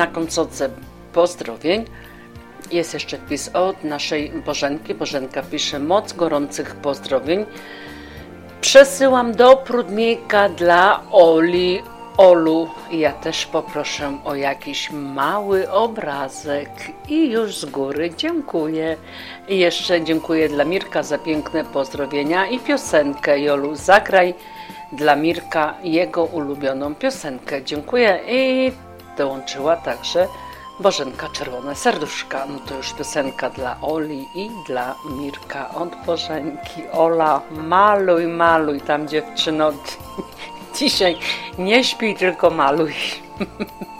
na końcówce pozdrowień jest jeszcze wpis od naszej Bożenki. Bożenka pisze: moc gorących pozdrowień przesyłam do Prudnika dla Oli. Olu, ja też poproszę o jakiś mały obrazek i już z góry dziękuję. I jeszcze dziękuję dla Mirka za piękne pozdrowienia i piosenkę. Jolu, zagraj dla Mirka jego ulubioną piosenkę. Dziękuję. I dołączyła także Bożenka Czerwone Serduszka. No to już piosenka dla Oli i dla Mirka od Bożenki. Ola, maluj, maluj tam, dziewczyno. Dzisiaj nie śpij, tylko maluj.